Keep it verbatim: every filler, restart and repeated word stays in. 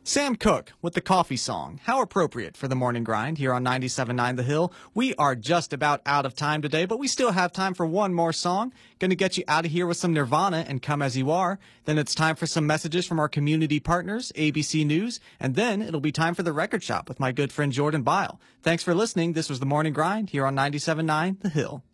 Sam Cooke with the Coffee Song. How appropriate for the morning grind here on ninety-seven point nine The Hill. We are just about out of time today, but we still have time for one more song. Going to get you out of here with some Nirvana and Come As You Are. Then it's time for some messages from our community partners, A B C News. And then it'll be time for the Record Shop with my good friend Jordan Bile. Thanks for listening. This was the morning grind here on ninety-seven point nine The Hill.